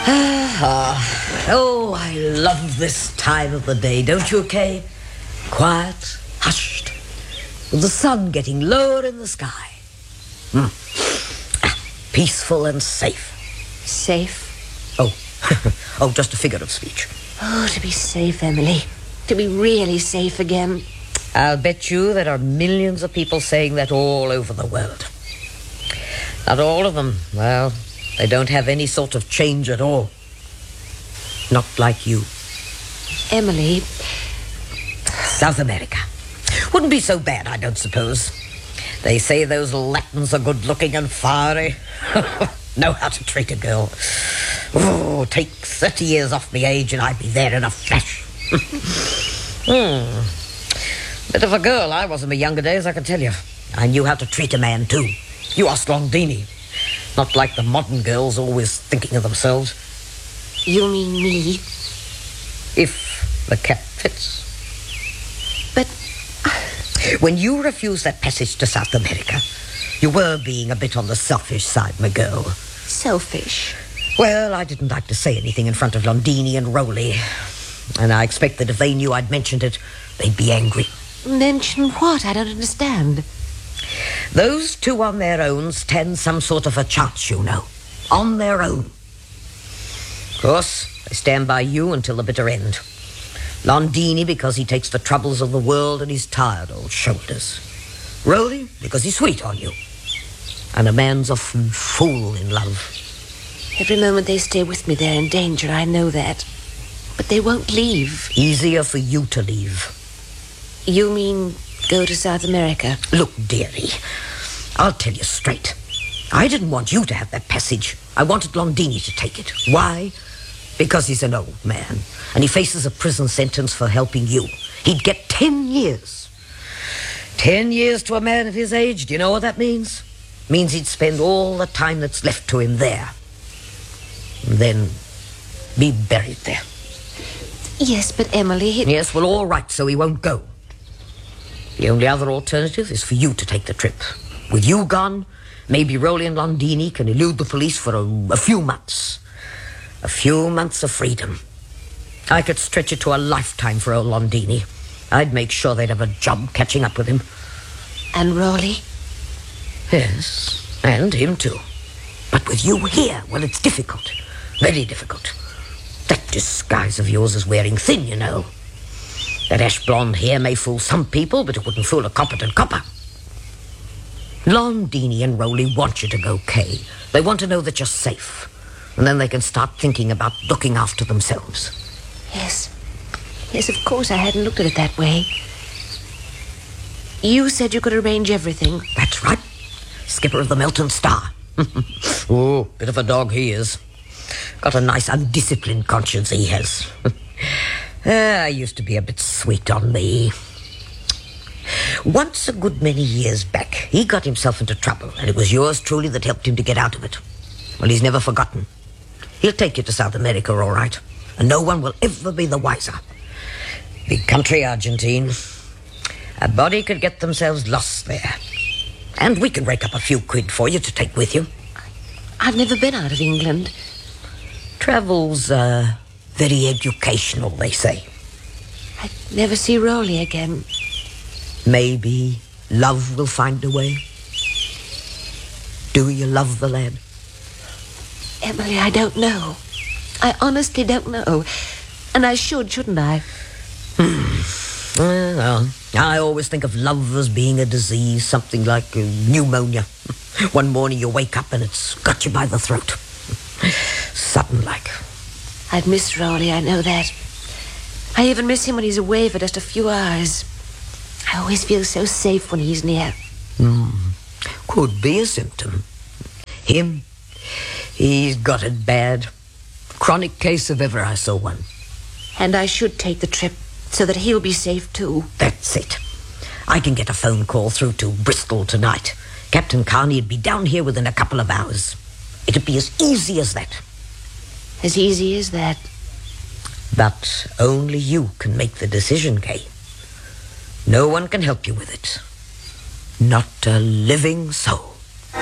Oh, I love this time of the day, don't you, Kay? Quiet, hushed, with the sun getting lower in the sky. Peaceful and safe. Safe? Oh, oh, just a figure of speech. Oh, to be safe, Emily. To be really safe again. I'll bet you there are millions of people saying that all over the world. Not all of them, well, they don't have any sort of change at all. Not like you. Emily. South America. Wouldn't be so bad, I don't suppose. They say those Latins are good-looking and fiery. Know how to treat a girl. Oh, take 30 years off me age and I'd be there in a flash. Bit of a girl I was in my younger days, I can tell you. I knew how to treat a man, too. You asked Londini. Not like the modern girls always thinking of themselves. You mean me? If the cap fits. But when you refused that passage to South America, you were being a bit on the selfish side, my girl. Selfish? Well, I didn't like to say anything in front of Londini and Rowley. And I expect that if they knew I'd mentioned it, they'd be angry. Mention what? I don't understand. Those two on their own stand some sort of a chance, you know. On their own. Of course, they stand by you until the bitter end. Londini because he takes the troubles of the world on his tired old shoulders. Rowley because he's sweet on you. And a man's often fool in love. Every moment they stay with me, they're in danger, I know that. But they won't leave. Easier for you to leave. You mean go to South America? Look, dearie, I'll tell you straight. I didn't want you to have that passage. I wanted Londini to take it. Why? Because he's an old man, and he faces a prison sentence for helping you. He'd get 10 years. 10 years to a man of his age, do you know what that means? Means he'd spend all the time that's left to him there. And then be buried there. Yes, but Emily... Yes, well, all right, so he won't go. The only other alternative is for you to take the trip. With you gone, maybe Rowley and Londini can elude the police for a few months. A few months of freedom. I could stretch it to a lifetime for old Londini. I'd make sure they'd have a job catching up with him. And Rowley? Yes, and him too. But with you here, well, it's difficult. Very difficult. That disguise of yours is wearing thin, you know. That ash-blonde hair may fool some people, but it wouldn't fool a competent copper. Londini and Rowley want you to go, Kay. They want to know that you're safe. And then they can start thinking about looking after themselves. Yes. Yes, of course, I hadn't looked at it that way. You said you could arrange everything. That's right. Skipper of the Melton Star. Oh, bit of a dog he is. Got a nice undisciplined conscience he has. I used to be a bit sweet on me. Once a good many years back, he got himself into trouble, and it was yours truly that helped him to get out of it. Well, he's never forgotten. He'll take you to South America, all right, and no one will ever be the wiser. Big country, Argentine. A body could get themselves lost there. And we can rake up a few quid for you to take with you. I've never been out of England. Travel's very educational, they say. I'd never see Rowley again. Maybe love will find a way. Do you love the lad? Emily, I don't know. I honestly don't know. And I shouldn't I? Well, I always think of love as being a disease, something like pneumonia. One morning you wake up and it's got you by the throat. Sudden like. I'd miss Rowley, I know that. I even miss him when he's away for just a few hours. I always feel so safe when he's near. Could be a symptom. Him, he's got it bad. Chronic case if ever I saw one. And I should take the trip so that he'll be safe too. That's it. I can get a phone call through to Bristol tonight. Captain Carney'd be down here within a couple of hours. It'd be as easy as that. As easy as that. But only you can make the decision, Kay. No one can help you with it. Not a living soul.